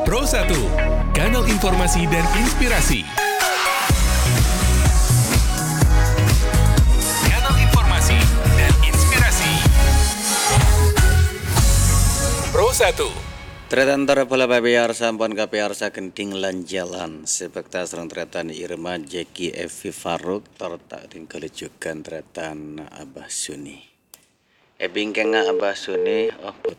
Pro 1, kanal informasi dan inspirasi. Kanal informasi dan inspirasi. Pro 1. Tretan bola PPR sampun KPR sagenting lan jalan sepekta serang tretan Irma Jeki Evi Faruk tortak tinggal jugan tretan Abah Suni. Bingkenga Abah Suni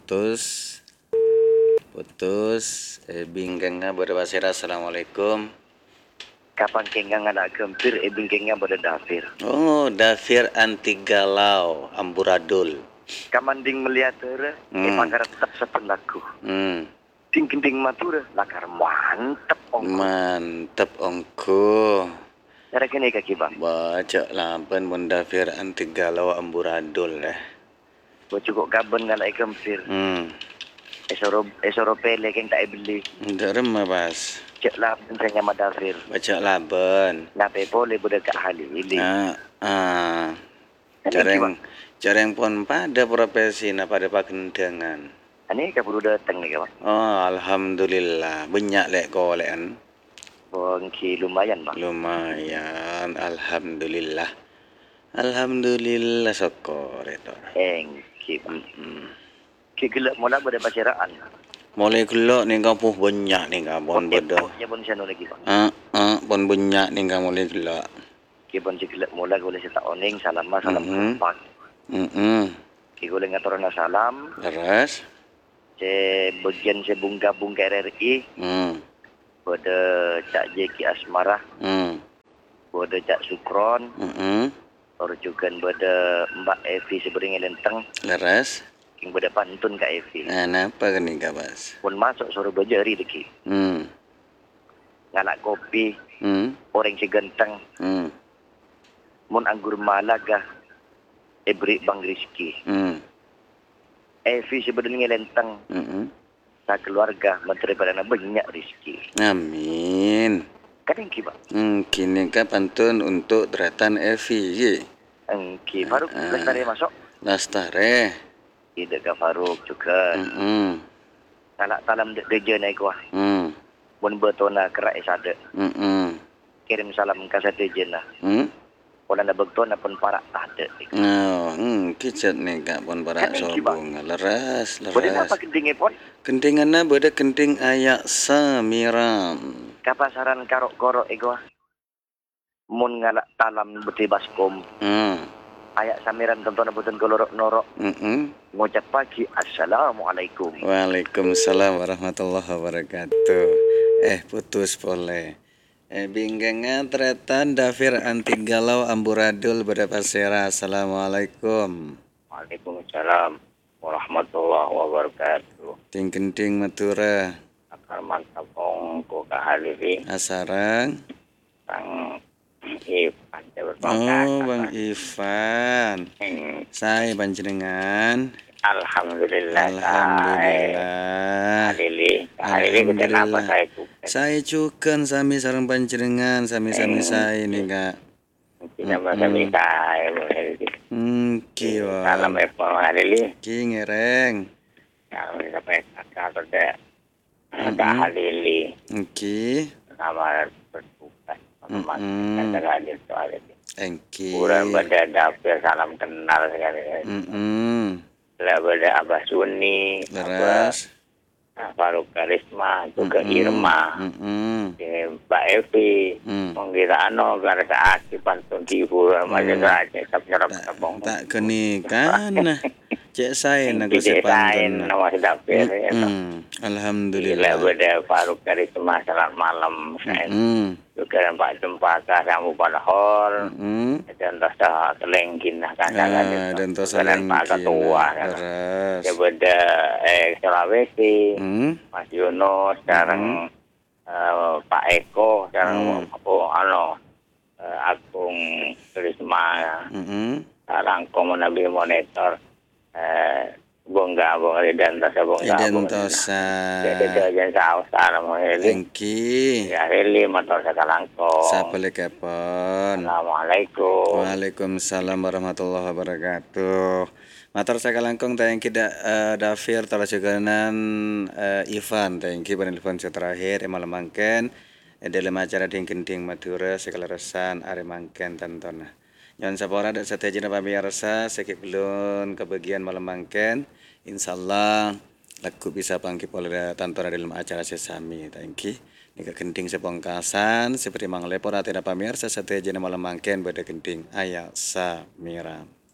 putus bingkenga berbasira. Assalamualaikum. Kapan kenggang anak gempir, kenggang pada dafir. Oh, dafir anti galau amburadul. Kamanding melihat pakar tetap sependaku. Ding matur lakar mantep ongko. Mantep ongko. Cara kene kaki bang. Baca lampen mendafir anti galau amburadul Bo cukup kaben anak gempir. Esoro pele keng tak beli. Ndak remah pas. Cek laben saya madafir. Baca laben. Nape boleh budak hali ini. Jarang pun pada profesi na pada pakendangan. Ani kaburu datang nih kawan. Oh, alhamdulillah. Banyak lek kolekan. Bongki lumayan bang. Lumayan, alhamdulillah. Alhamdulillah syukur itu. Engki bang. Kigelak mula pada pacaraan. Mulai gelok nih kamu banyak nih kamu bodoh. Ya pun saya lagi bang. Pun banyak nih kamu mulai gelok. Kibon cigelak mula boleh saya tak oning salam kompak. Kigoleh ngaturana salam. Terus Bagian bunga RRI. Pada Cak Jeki Asmara. Pada Cak Sukron. Juga pada Mbak Evi Seberingi Lenteng. Leres. Yang pada pantun Kak Evi. Kenapa kan nih Bas? Pun masuk suruh bajari lagi. Nganak kopi. Orang segenteng. Mun anggur malagah. Ebrik Bang Rizki. Evi sebenarnya lenteng. Sa keluarga menteri pada banyak Rizki. Amin. Kadang kiba. Kini kan pantun untuk tretan Evi. Engki Faruk lestari masuk. Lestari. Tidak ke Faruk juga. Talak talam deja naik wah. Mun betona kerak esade. Kirim salam kasat deja nah. Kalau nak betona pun parak ada. Kicat nih kak pun parak sobong. Leras. Boleh apa kentingnya pun? Kentingannya beda kenting ayak samiram. Kapasaran karok-korok ego. Mun ngalak talam beti baskom. Ayak samiran tonton abutan kolorok norok. Ngucap pagi assalamualaikum. Waalaikumsalam warahmatullahi wabarakatuh. Putus boleh. Bingkenga tretan dafir anti galau amburadul berapasera. Assalamualaikum. Waalaikumsalam warahmatullahi wabarakatuh. Ting matura. Akar mantap ongko kahaliri. Asarang. Bang Ivan. Bang Ivan. Saya panjenengan. Alhamdulillah. Alhamdulillah. Saya juga sami sareng panjenengan sami-sami saya nih kak. Sami saya. Kiwa. Salam Epon Halili. Ki ngereng. Kalau sampai kalau ada Halili. Ki. Nama berbuka. Kata hadir soal itu. Engki. Kurang pada dapur salam kenal sekali. Lah pada Abah Suni. Leras. Faruk Karisma juga Irma. Mbak Evi. Mengira gara saat di pantun tibu macam saja tapi nyerap tak kenikan. Cek saya nak sepantun. Nama sedap ya. Alhamdulillah. Pada Faruk Karisma selamat malam. Juga Pak Cempaka Samu Palahor. Dan rasa telengkin kan. Dan tosa Pak Ketua. Pada Sulawesi. Mas Yuno sekarang Pak Eko sekarang Agung Karisma. Sekarang Komunabil Monitor. Bongga Dentosa. Jadi jangan salah mau Heli. Engki. Ya Heli motor sekalangkong. Siapa lekepon. Assalamualaikum. Waalaikumsalam warahmatullahi wabarakatuh. Matur saya langkung thank you Dafir tarajuganan Ivan thank you penelpon saya terakhir malam mangken dalam acara ding Madura segala resan are mangken tantona. Nyon sapora dak satejina pamirsa sekip belum kebagian malam mangken insyaallah laku bisa pangki oleh tantona dalam acara sesami thank you. Nika genting sepongkasan seperti manglepor atena pamirsa satejina malam mangken pada genting ayat samiran.